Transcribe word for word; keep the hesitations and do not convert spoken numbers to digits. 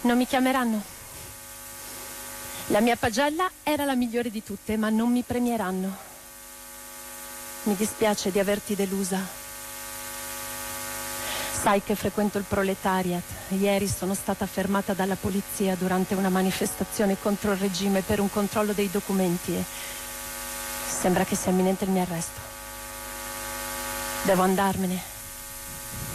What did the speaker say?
Non mi chiameranno. La mia pagella era la migliore di tutte, ma non mi premieranno. Mi dispiace di averti delusa. Sai che frequento il proletariat. Ieri sono stata fermata dalla polizia durante una manifestazione contro il regime per un controllo dei documenti e sembra che sia imminente il mio arresto. Devo andarmene.